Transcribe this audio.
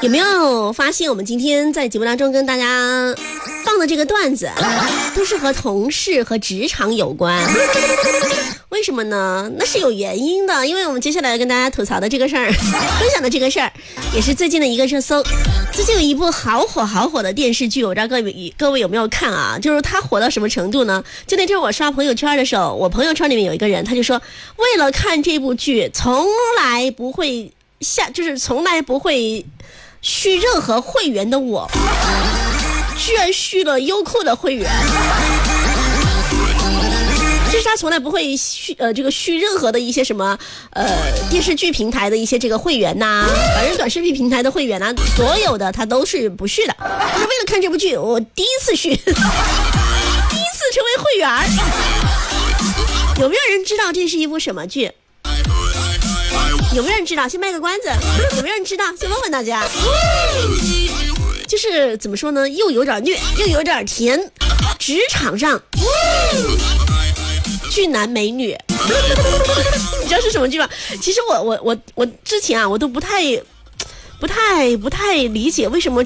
有没有发现我们今天在节目当中跟大家放的这个段子都是和同事和职场有关？为什么呢？那是有原因的，因为我们接下来要跟大家吐槽的这个事儿，分享的这个事儿，也是最近的一个热搜。最近有一部好火的电视剧，我不知道各位有没有看啊？就是它火到什么程度呢？就那天我刷朋友圈的时候，我朋友圈里面有一个人，他就说，为了看这部剧，从来不会续任何会员的我，居然续了优酷的会员。就是他从来不会续任何的一些什么电视剧平台的一些这个会员呐，反正短视频平台的会员呐，所有的他都是不续的。他说为了看这部剧，我第一次续，第一次成为会员。有没有人知道这是一部什么剧？有没有人知道？先卖个关子。有没有人知道？先问问大家。就是怎么说呢？又有点虐，又有点甜。职场上。俊男美女，你知道是什么剧吗？其实我之前啊，我都不太理解为什么